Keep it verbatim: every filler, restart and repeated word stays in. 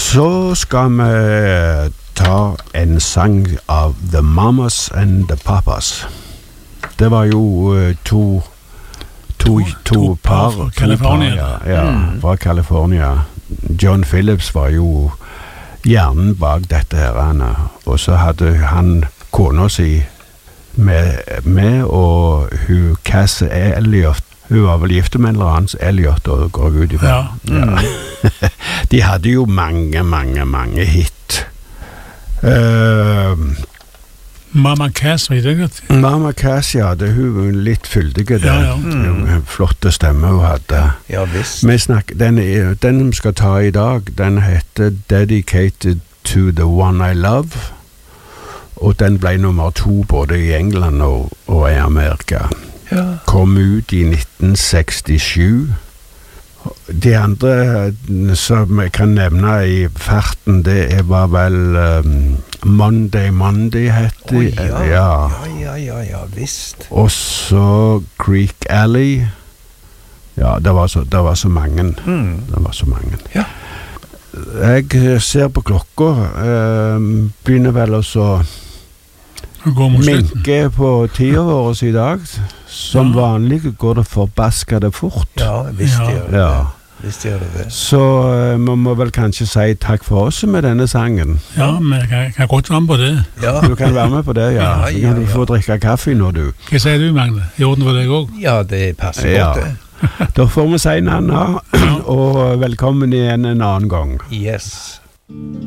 Så skal vi ta en sang av The Mamas and the Papas. Det var jo uh, to to, to, to par fra California. Ja, ja mm. fra California. John Phillips var jo hjernen bak dette her, og så hadde han kona si med, med og hun Cass Elliot. Hun var vel gifte med en eller annen Elliot og går ut i verden. Ja. Mm. Ja. De hadde jo mange, mange, mange hit. Uh, Mama Cass, vet du ikke? Mama Cass, ja, det hun var litt fyldige der. Ja, ja. Mm. Flotte stemme hun hadde. Ja, visst. Vi snakker, den, den vi skal ta i dag, den heter Dedicated to the One I Love. Og den ble nummer to både i England og, og i Amerika. Ja. Kom ut i nitten sekstisju. De andre som jeg kan nevne i farten, det var vel um, Monday Monday hette oh, ja. ja. ja, ja, ja, ja, visst. Og så Creek Alley. Ja, det var så, det var så mange. Mm. Det var så mange. Ja. Jeg ser på klokka, um, begynner vel også minke på tida våres i dag. Som ja. Vanlig går det forbaskede fort. Ja, visst ja. gjør det. Ja. Visst gjør det det. Så uh, man må vel kanskje si takk for oss med denne sangen. Ja, men jeg kan, kan godt være med på det. Ja. Du kan være med på det, ja. Ja, Så ja, kan du ja. få drikke kaffe nå, du. Hva sier du, Magne? I orden for deg også? Ja, det passer Ja. godt det. Da får vi si Nanna, og velkommen igjen en annen gang. Yes.